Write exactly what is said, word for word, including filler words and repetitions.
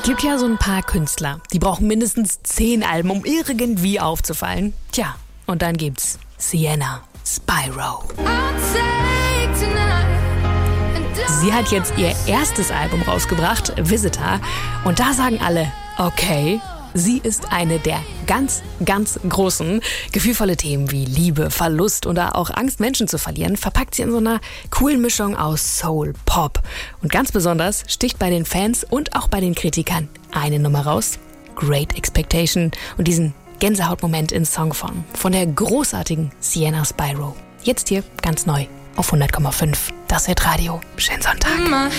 Gibt ja so ein paar Künstler, die brauchen mindestens zehn Alben, um irgendwie aufzufallen. Tja, und dann gibt's Sienna Spyro. Sie hat jetzt ihr erstes Album rausgebracht, Visitor, und da sagen alle, okay, sie ist eine der ganz, ganz großen. Gefühlvolle Themen wie Liebe, Verlust oder auch Angst, Menschen zu verlieren, verpackt sie in so einer coolen Mischung aus Soul, Pop. Und ganz besonders sticht bei den Fans und auch bei den Kritikern eine Nummer raus, Great Expectation, und diesen Gänsehautmoment in Songform von der großartigen Sienna Spyro. Jetzt hier ganz neu auf hundert Komma fünf. Das wird Radio. Schönen Sonntag.